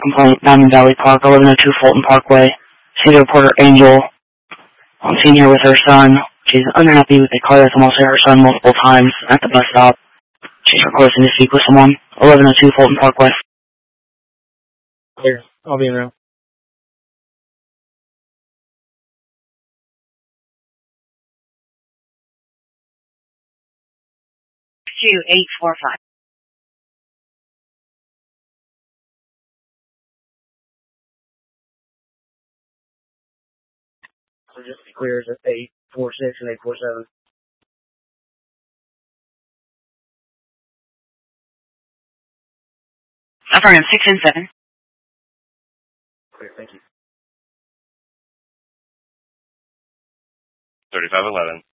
complaint, Diamond Valley Park, 1102 Fulton Parkway. City reporter Angel, I'm seen here with her son. She's unhappy with a car that's almost hit her son multiple times at the bus stop. She's requesting to speak with someone. 1102 Fulton Parkway. Clear. I'll be in room. Two 845. So just to be clear, it's 846 and 847. Affirmative 6 and 7. Clear, thank you. 3511.